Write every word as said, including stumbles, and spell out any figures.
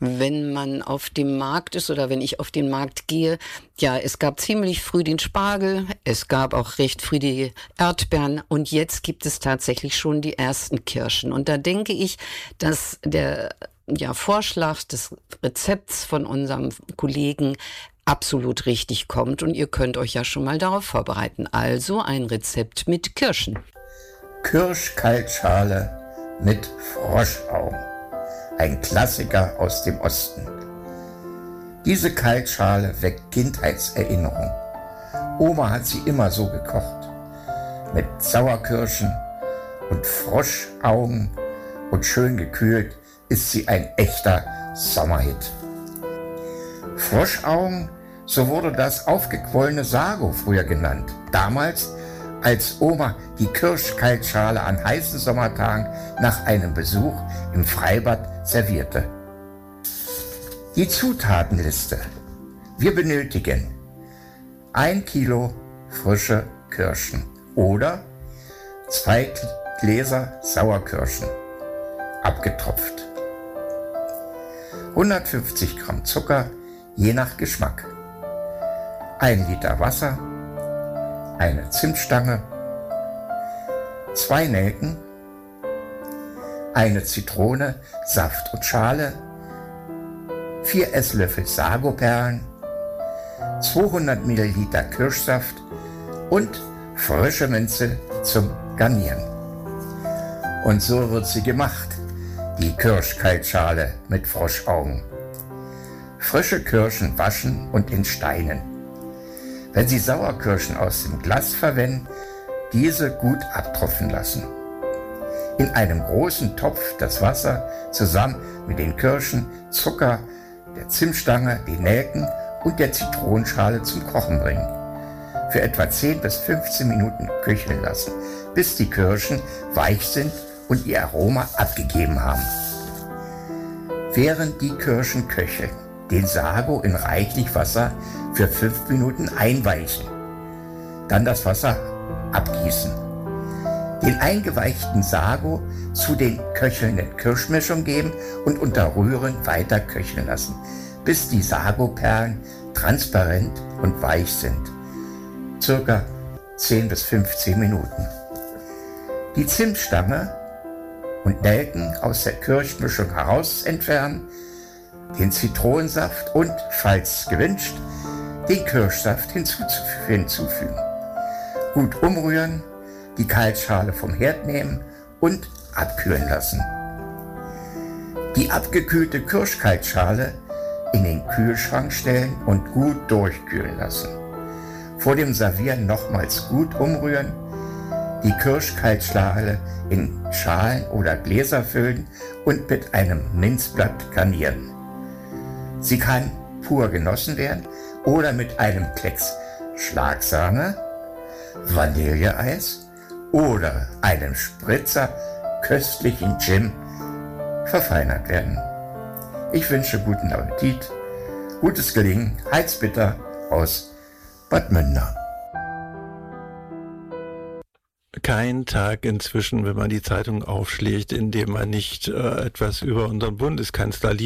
wenn man auf dem Markt ist oder wenn ich auf den Markt gehe, ja, es gab ziemlich früh den Spargel, es gab auch recht früh die Erdbeeren und jetzt gibt es tatsächlich schon die ersten Kirschen. Und da denke ich, dass der ja, Vorschlag des Rezepts von unserem Kollegen absolut richtig kommt und ihr könnt euch ja schon mal darauf vorbereiten. Also ein Rezept mit Kirschen. Kirschkaltschale mit Froschaugen. Ein Klassiker aus dem Osten. Diese Kaltschale weckt Kindheitserinnerung. Oma hat sie immer so gekocht. Mit Sauerkirschen und Froschaugen und schön gekühlt ist sie ein echter Sommerhit. Froschaugen, so wurde das aufgequollene Sago früher genannt. Damals, als Oma die Kirschkaltschale an heißen Sommertagen nach einem Besuch im Freibad servierte. Die Zutatenliste. Wir benötigen ein Kilo frische Kirschen oder zwei Gläser Sauerkirschen, abgetropft. hundertfünfzig Gramm Zucker, je nach Geschmack. ein Liter Wasser, eine Zimtstange, zwei Nelken, eine Zitrone, Saft und Schale, vier Esslöffel Sagoperlen, zweihundert Milliliter Kirschsaft und frische Minze zum Garnieren. Und so wird sie gemacht, die Kirschkaltschale mit Froschaugen. Frische Kirschen waschen und in Steinen. Wenn Sie Sauerkirschen aus dem Glas verwenden, diese gut abtropfen lassen. In einem großen Topf das Wasser zusammen mit den Kirschen, Zucker, der Zimtstange, den Nelken und der Zitronenschale zum Kochen bringen. Für etwa zehn bis fünfzehn Minuten köcheln lassen, bis die Kirschen weich sind und ihr Aroma abgegeben haben. Während die Kirschen köcheln, den Sago in reichlich Wasser für fünf Minuten einweichen. Dann das Wasser abgießen. Den eingeweichten Sago zu den köchelnden Kirschmischung geben und unter Rühren weiter köcheln lassen, bis die Sagoperlen transparent und weich sind. Circa zehn bis fünfzehn Minuten. Die Zimtstange und Nelken aus der Kirschmischung heraus entfernen, den Zitronensaft und, falls gewünscht, den Kirschsaft hinzufügen. Gut umrühren, die Kaltschale vom Herd nehmen und abkühlen lassen. Die abgekühlte Kirschkaltschale in den Kühlschrank stellen und gut durchkühlen lassen. Vor dem Servieren nochmals gut umrühren, die Kirschkaltschale in Schalen oder Gläser füllen und mit einem Minzblatt garnieren. Sie kann pur genossen werden oder mit einem Klecks Schlagsahne, Vanilleeis oder einem Spritzer köstlichen Gin verfeinert werden. Ich wünsche guten Appetit, gutes Gelingen, Heizbitter aus Bad Münder. Kein Tag inzwischen, wenn man die Zeitung aufschlägt, in dem man nicht äh, etwas über unseren Bundeskanzler liest.